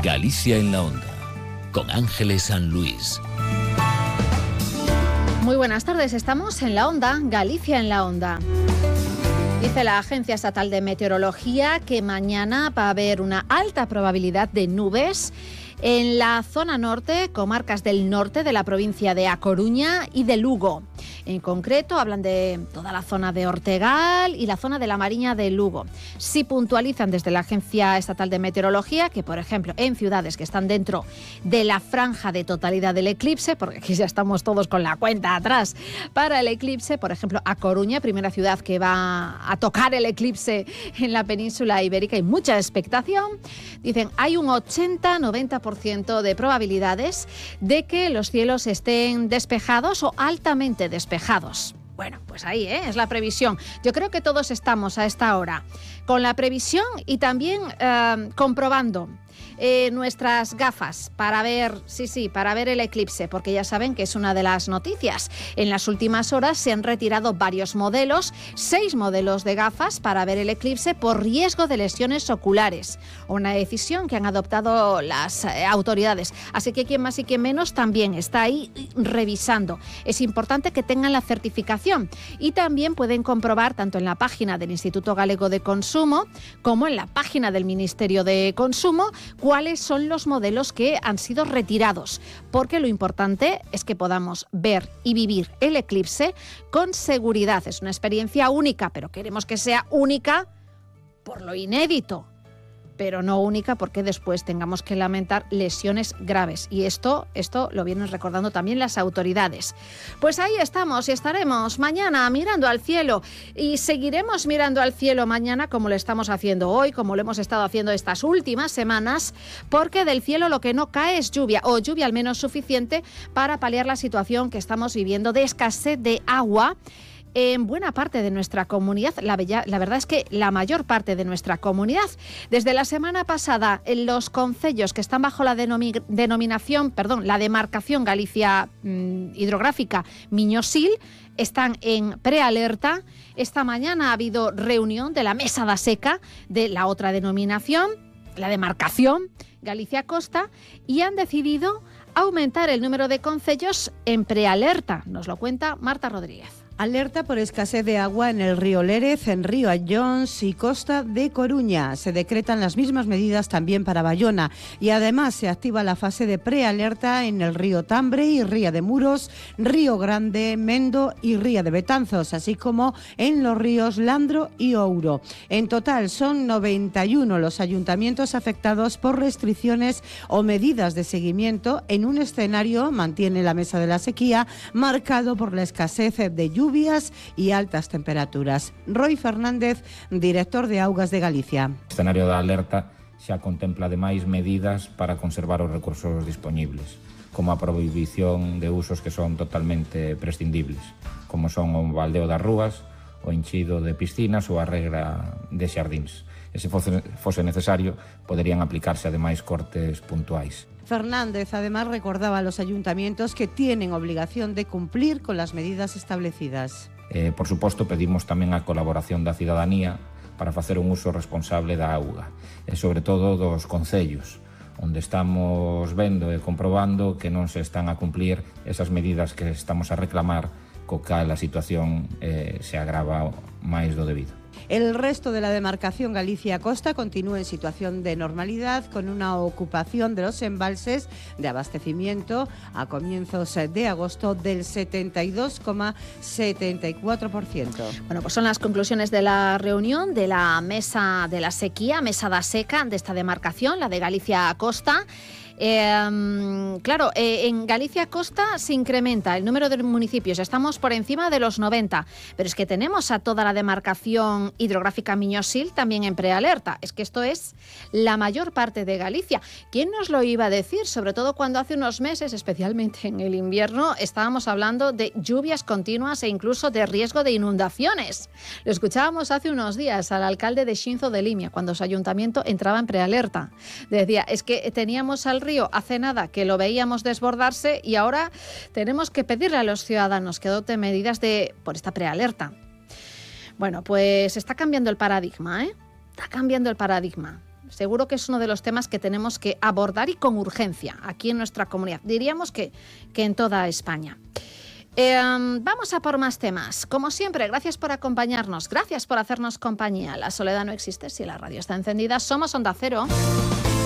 Galicia en la Onda, con Ángeles San Luis. Muy buenas tardes, estamos en la Onda, Galicia en la Onda. Dice la Agencia Estatal de Meteorología que mañana va a haber una alta probabilidad de nubes en la zona norte, comarcas del norte de la provincia de A Coruña y de Lugo. En concreto, hablan de toda la zona de Ortegal y la zona de la Mariña de Lugo. Sí puntualizan desde la Agencia Estatal de Meteorología que, por ejemplo, en ciudades que están dentro de la franja de totalidad del eclipse, porque aquí ya estamos todos con la cuenta atrás para el eclipse, por ejemplo, A Coruña, primera ciudad que va a tocar el eclipse en la península ibérica, hay mucha expectación. Dicen, hay un 80-90% de probabilidades de que los cielos estén despejados o altamente despejados. Bueno, pues ahí es la previsión. Yo creo que todos estamos a esta hora con la previsión y también comprobando nuestras gafas para ver, para ver el eclipse, porque ya saben que es una de las noticias. En las últimas horas se han retirado varios modelos, 6 modelos de gafas para ver el eclipse por riesgo de lesiones oculares. Una decisión que han adoptado las autoridades. Así que quien más y quien menos también está ahí revisando. Es importante que tengan la certificación y también pueden comprobar tanto en la página del Instituto Galego de Consumo como en la página del Ministerio de Consumo cuáles son los modelos que han sido retirados, porque lo importante es que podamos ver y vivir el eclipse con seguridad. Es una experiencia única, pero queremos que sea única por lo inédito, pero no única porque después tengamos que lamentar lesiones graves. Y esto lo vienen recordando también las autoridades. Pues ahí estamos y estaremos mañana mirando al cielo y seguiremos mirando al cielo mañana como lo estamos haciendo hoy, como lo hemos estado haciendo estas últimas semanas, porque del cielo lo que no cae es lluvia, o lluvia al menos suficiente para paliar la situación que estamos viviendo de escasez de agua en buena parte de nuestra comunidad. La verdad es que la mayor parte de nuestra comunidad. Desde la semana pasada, en los concellos que están bajo la la demarcación Galicia hidrográfica Miño-Sil, están en prealerta. Esta mañana ha habido reunión de la Mesa da Seca de la otra denominación, la demarcación Galicia Costa, y han decidido aumentar el número de concellos en prealerta. Nos lo cuenta Marta Rodríguez. Alerta por escasez de agua en el río Lérez, en Río Ayllóns y Costa de Coruña. Se decretan las mismas medidas también para Bayona y además se activa la fase de prealerta en el río Tambre y Ría de Muros, Río Grande, Mendo y Ría de Betanzos, así como en los ríos Landro y Ouro. En total son 91 los ayuntamientos afectados por restricciones o medidas de seguimiento en un escenario, mantiene la Mesa de la Sequía, marcado por la escasez de lluvias y altas temperaturas. Roy Fernández, director de Augas de Galicia. O escenario da alerta xa contempla ademais medidas para conservar os recursos dispoñibles, como a prohibición de usos que son totalmente prescindibles, como son o baldeo das rúas, o enchido de piscinas ou a regra de xardíns. E se fose necesario, poderían aplicarse ademais cortes puntuais. Fernández además recordaba a los ayuntamientos que tienen obligación de cumplir con las medidas establecidas. Por suposto, pedimos tamén a colaboración da cidadanía para facer un uso responsable da auga, e sobre todo dos concellos, onde estamos vendo e comprobando que non se están a cumplir esas medidas que estamos a reclamar, co cal a situación se agrava máis do debido. El resto de la demarcación Galicia Costa continúa en situación de normalidad, con una ocupación de los embalses de abastecimiento a comienzos de agosto del 72,74%. Bueno, pues son las conclusiones de la reunión de la Mesa de la Sequía, Mesa da Seca de esta demarcación, la de Galicia Costa. Claro, en Galicia Costa se incrementa el número de municipios, estamos por encima de los 90, pero es que tenemos a toda la demarcación hidrográfica Miño-Sil también en prealerta. Es que esto es la mayor parte de Galicia. ¿Quién nos lo iba a decir? Sobre todo cuando hace unos meses, especialmente en el invierno, estábamos hablando de lluvias continuas e incluso de riesgo de inundaciones. Lo escuchábamos hace unos días al alcalde de Xinzo de Limia, cuando su ayuntamiento entraba en prealerta. Decía, es que teníamos al río hace nada que lo veíamos desbordarse y ahora tenemos que pedirle a los ciudadanos que adopten medidas por esta prealerta. Bueno, pues está cambiando el paradigma, Está cambiando el paradigma. Seguro que es uno de los temas que tenemos que abordar y con urgencia aquí en nuestra comunidad. Diríamos que en toda España. Vamos a por más temas. Como siempre, gracias por acompañarnos, gracias por hacernos compañía. La soledad no existe si la radio está encendida. Somos Onda Cero.